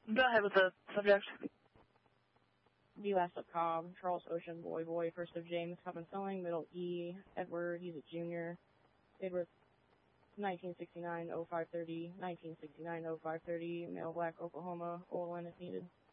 Go ahead with the subject. U.S. of Cobb, Charles Ocean, boy, first of James, Cobb and Selling, middle E, Edward, he's a junior, Edward, 1969-0530, 1969-0530, male black, Oklahoma, Olin if needed.